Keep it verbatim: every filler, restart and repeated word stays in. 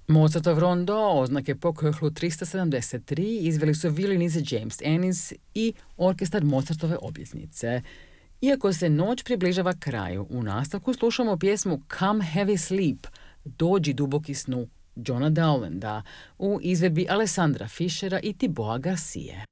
Mozartov rondo oznake po Köchlu tristo sedamdeset tri izveli su violinice James Ennis i orkestar Mozartove obljetnice. Iako se noć približava kraju, u nastavku slušamo pjesmu Come Heavy Sleep, Dođi duboki snu, Johna Dowlanda, u izvedbi Alessandra Fischera i Thibaut Garcije.